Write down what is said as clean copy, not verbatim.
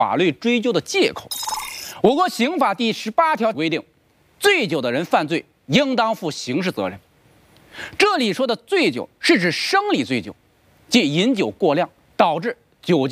法律追究的借口。我国刑法第18条规定，醉酒的人犯罪应当负刑事责任。这里说的醉酒是指生理醉酒，即饮酒过量导致酒精